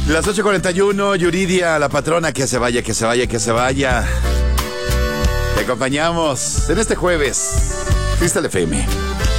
Las 8:41, Yuridia, la patrona, que se vaya, que se vaya, que se vaya. Te acompañamos en este jueves. Cristal FM.